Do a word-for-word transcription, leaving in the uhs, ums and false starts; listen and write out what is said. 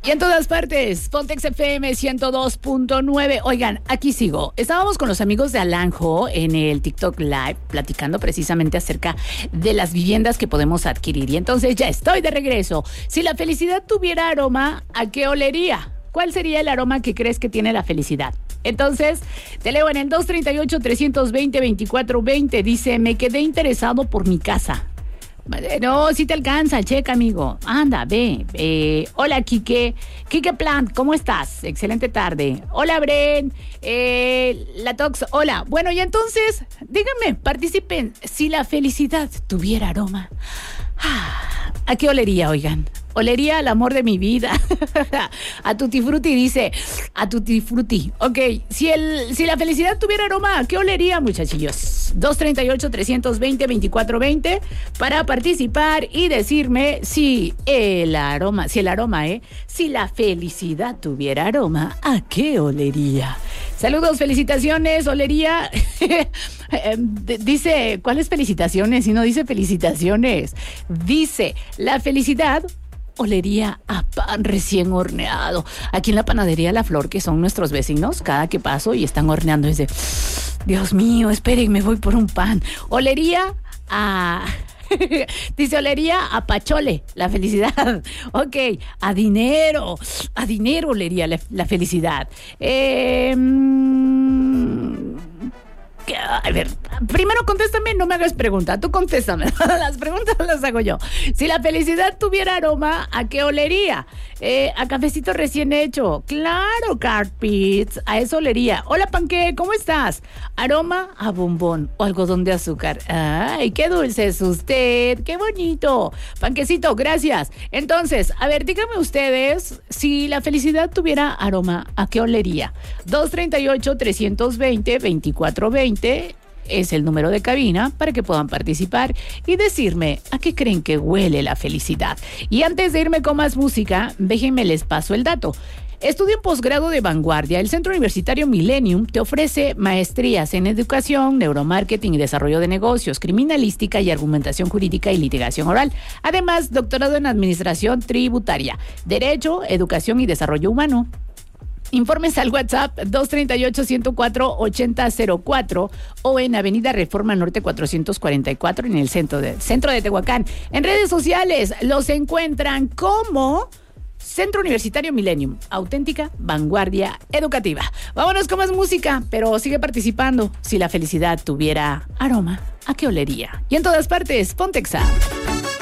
Y en todas partes, Pontex F M ciento dos punto nueve. Oigan, aquí sigo. Estábamos con los amigos de Alanjo en el TikTok Live platicando precisamente acerca de las viviendas que podemos adquirir. Y entonces ya estoy de regreso. Si la felicidad tuviera aroma, ¿a qué olería? ¿Cuál sería el aroma que crees que tiene la felicidad? Entonces, te leo en el dos tres ocho, tres dos cero, dos cuatro dos cero. Dice, me quedé interesado por mi casa. No, si te alcanza, checa, amigo. Anda, ve. Eh, hola, Quique. Quique Plant, ¿cómo estás? Excelente tarde. Hola, Bren. Eh, la Tox, hola. Bueno, y entonces, díganme, participen. Si la felicidad tuviera aroma, ¿a qué olería, oigan? Olería al amor de mi vida. A Tutti Frutti dice, a Tutti Frutti. Ok, si, el, si la felicidad tuviera aroma, ¿a qué olería, muchachillos? dos tres ocho, tres dos cero, dos cuatro dos cero para participar y decirme si el aroma, si el aroma, ¿eh? Si la felicidad tuviera aroma, ¿a qué olería? Saludos, felicitaciones, olería. Dice, ¿cuáles felicitaciones? Si no dice felicitaciones. Dice, la felicidad olería a pan recién horneado. Aquí en la panadería La Flor, que son nuestros vecinos, cada que paso y están horneando es de, Dios mío, esperen, me voy por un pan. Olería a... Dice, olería a pachole, la felicidad. Ok, a dinero. A dinero olería la, la felicidad. Eh... A ver, primero contéstame, no me hagas pregunta, tú contéstame, las preguntas las hago yo. Si la felicidad tuviera aroma, ¿a qué olería? Eh, a cafecito recién hecho. Claro, Carpets, a eso olería. Hola, Panque, ¿cómo estás? Aroma a bombón o algodón de azúcar. Ay, qué dulce es usted, qué bonito. Panquecito, gracias. Entonces, a ver, díganme ustedes, si la felicidad tuviera aroma, ¿a qué olería? dos tres ocho, tres dos cero, dos cuatro dos cero es el número de cabina para que puedan participar y decirme a qué creen que huele la felicidad. Y antes de irme con más música, déjenme les paso el dato. Estudio en posgrado de vanguardia. El Centro Universitario Millennium te ofrece maestrías en educación, neuromarketing y desarrollo de negocios, criminalística y argumentación jurídica y litigación oral. Además, doctorado en administración tributaria, derecho, educación y desarrollo humano. Informes al WhatsApp dos tres ocho, uno cero cuatro, ocho cero cero cuatro o en Avenida Reforma Norte cuatrocientos cuarenta y cuatro en el centro de, centro de Tehuacán. En redes sociales los encuentran como Centro Universitario Millennium, auténtica vanguardia educativa. Vámonos con más música, pero sigue participando. Si la felicidad tuviera aroma, ¿a qué olería? Y en todas partes, Pontexa.